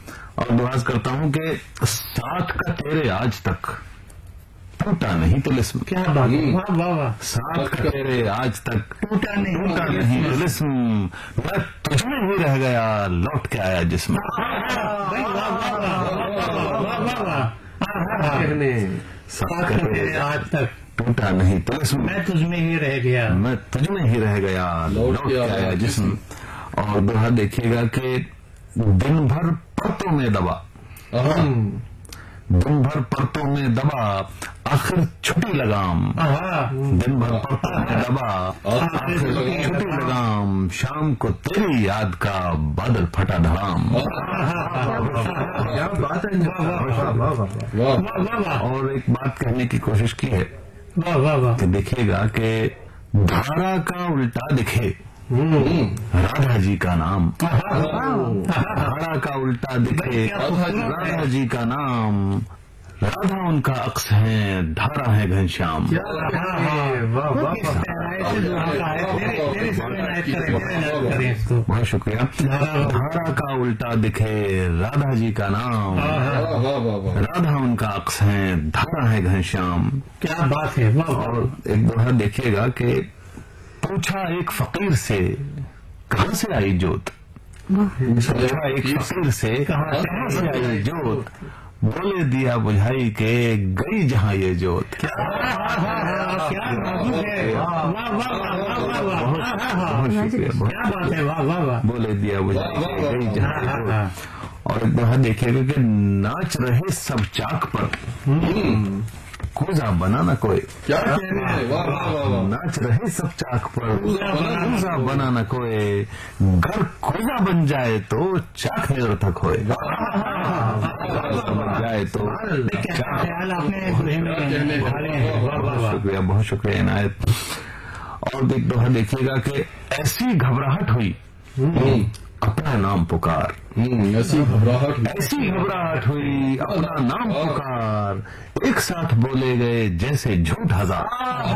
और दुआज करता हूं कि साथ का तेरे आज तक टूटा नहीं तिलिस्म। क्या बात है, वाह वाह वाह। साथ का तेरे आज तक टूटा नहीं तिलिस्म, मैं तुझमें ही रह गया लौट के आया जिस्म। साथ का तेरे आज तक टूटा नहीं तिलिस्म, मैं तुझमें ही रह गया, मैं तुझमें ही रह गया लौट के आया जिस्म। और दोहा देखिएगा कि दिन भर परतों में दबा, दिन भर परतों में दबा, आखिर छुटी लगाम। दिन भर परतों में दबा, आखिर छुटी लगाम, शाम को तेरी याद का बादल फटा धड़ाम। क्या बात है। और एक बात कहने की कोशिश की है कि देखिएगा कि धारा का उल्टा दिखे राधा जी का नाम, धारा का उल्टा दिखे राधा जी का नाम, राधा उनका अक्स है, धारा है घनश्याम। बहुत शुक्रिया। धारा का उल्टा दिखे राधा जी का नाम, राधा उनका अक्स है, धारा है घनश्याम। क्या बात है। और एक दोहा देखिएगा कि पूछा एक फकीर से कहां से आई जोत, पूछा एक फकीर से कहां से आई जोत, बोले दिया बुझाई के गई जहां ये जोत। बोले दिया बुझाई के गई जहां ये जोत। और एक दोहा देखिएगा कि नाच रहे सब चाक पर कूजा बना न कोई। क्या नाच रहे सब चाक पर कूजा बना न कोई, घर कूजा बन जाए तो चाक निरर्थक होए। बन जाए तो शुक्रिया, बहुत शुक्रिया इनायत। और एक दोहा देखिएगा कि ऐसी घबराहट हुई अपना नाम पुकार, ऐसी घबराहट हुई अपना नाम पुकार, एक साथ बोले गए जैसे झूठ हजार।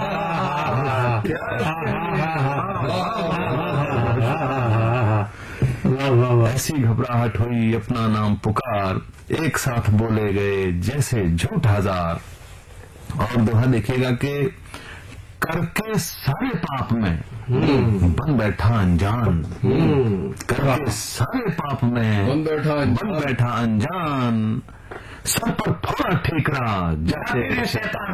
ऐसी घबराहट हुई अपना नाम पुकार, एक साथ बोले गए जैसे झूठ हजार। और दोहा देखिएगा कि करके सारे पाप में बन बैठा अनजान, करके सारे पाप में बन बैठा अनजान, सर पर थोड़ा ठेकरा जाते शैतान,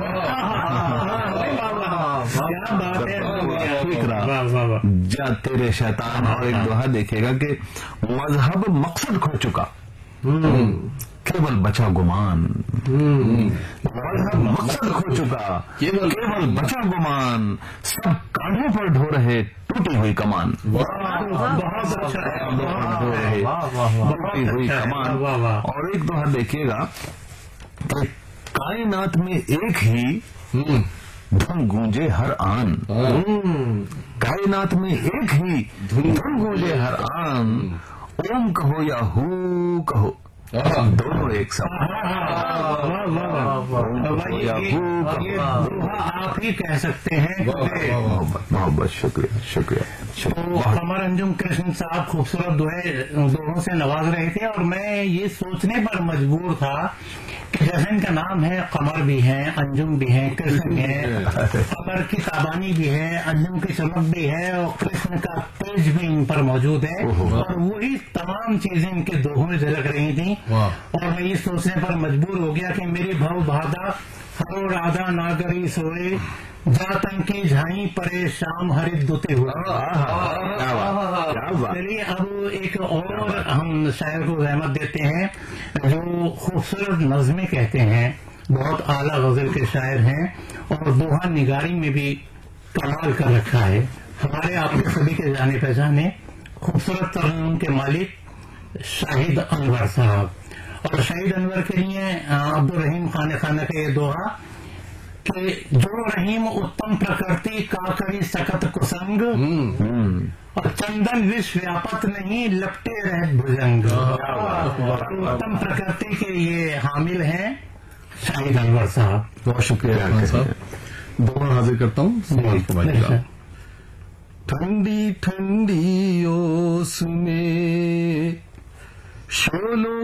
ठेकरा जा तेरे शैतान। और एक दोहा देखिएगा कि मजहब मकसद खो चुका, केवल बचा गुमान, मकसद खो चुका, केवल बचा गुमान, सब कांधों पर ढो रहे टूटी हुई कमान। टूटी हुई कमान। और एक दोहा देखिएगा कि कायनात में एक ही धुन गूंजे हर आन, कायनात में एक ही धुन गूंजे हर आन, ओम कहो या हू कहो दोनों एक साथ। आप ही कह सकते हैं। बहुत शुक्रिया, शुक्रिया। कमर अंजुम कृष्ण साहब खूबसूरत दोहों से नवाज रहे थे, और मैं ये सोचने पर मजबूर था कि जैसे इनका नाम है, कमर भी है, अंजुम भी है, कृष्ण भी है, कमर की ताबानी भी है, अंजुम की चमक भी है, और कृष्ण का तेज भी इन पर मौजूद है, और वही तमाम चीजें इनके दोहों में झलक रही थी। और मैं ये सोचने पर मजबूर हो गया कि मेरी भव बाधा हरो राधा नागरी सोए, जातन की झाई परे शाम हरित दुते हुए। चलिए अब एक और हम शायर को रहमत देते हैं, जो खूबसूरत नज़्में कहते हैं, बहुत आला गजल के शायर हैं, और दोहा निगारी में भी कमाल कर रखा है। हमारे आपके सभी के जाने पहचाने खूबसूरत तरन्नुम के मालिक शाहिद अनवर साहब। और शाहिद अनवर के लिए अब्दुल रहीम खाना का ये दोहा कि जो रहीम उत्तम प्रकृति का करी सकत कुसंग, और चंदन विष व्यापत नहीं लपटे रह भुजंग। उत्तम प्रकृति के ये हामिल हैं शाहिद अनवर साहब। बहुत शुक्रिया साहब। दोहा हाजिर करता हूँ। ठंडी ठंडी ओस में शोलों